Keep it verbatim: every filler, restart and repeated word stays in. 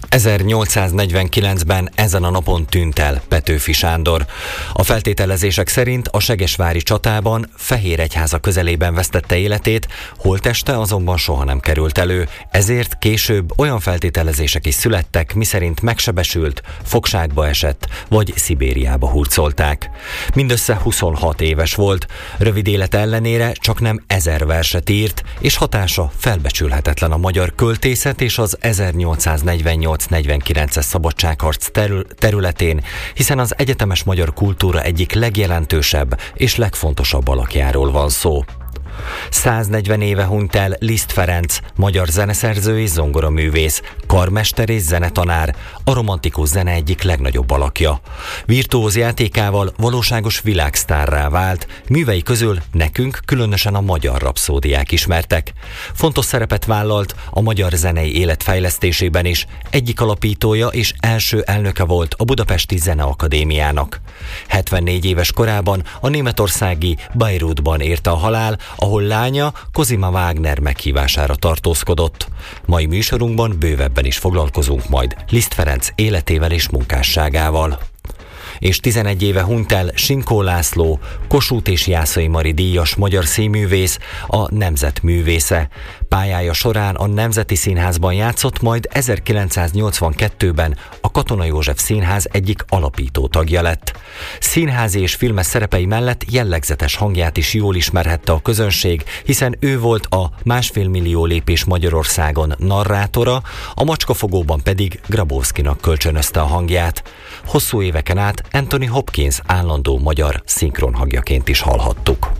ezernyolcszáznegyvenkilencben ezen a napon tűnt el Petőfi Sándor. A feltételezések szerint a segesvári csatában Fehéregyháza közelében vesztette életét, holtteste azonban soha nem került elő, ezért később olyan feltételezések is születtek, miszerint megsebesült, fogságba esett, vagy Szibériába hurcolták. Mindössze huszonhat éves volt, rövid élete ellenére csak nem ezer verset írt, és hatása felbecsülhetetlen a magyar költészet és az ezernyolcszáznegyvennyolc-negyvenkilences szabadságharc terül- területén, hiszen az egyetemes magyar kultúra egyik legjelentősebb és legfontosabb alakjáról van szó. száznegyven éve hunyt el Liszt Ferenc, magyar zeneszerző és zongoraművész, karmester és zenetanár, a romantikus zene egyik legnagyobb alakja. Virtuóz játékával valóságos világsztárrá vált, művei közül nekünk különösen a magyar rapszódiák ismertek. Fontos szerepet vállalt a magyar zenei élet fejlesztésében is, egyik alapítója és első elnöke volt a Budapesti Zeneakadémiának. hetvennégy éves korában a németországi Bayreuthban érte a halál, ahol lánya Cosima Wagner meghívására tartózkodott. Mai műsorunkban bővebben is foglalkozunk majd Liszt Ferenc életével és munkásságával. És tizenegy éve hunyt el Sinkó László, Kossuth és Jászai Mari díjas magyar színművész, a nemzet művésze. Pályája során a Nemzeti Színházban játszott, majd ezerkilencszáznyolcvankettőben a Katona József Színház egyik alapító tagja lett. Színházi és filmes szerepei mellett jellegzetes hangját is jól ismerhette a közönség, hiszen ő volt a Másfél millió lépés Magyarországon narrátora, a Macskafogóban pedig Grabowskinak kölcsönözte a hangját. Hosszú éveken át Anthony Hopkins állandó magyar szinkronhangjaként is hallhattuk.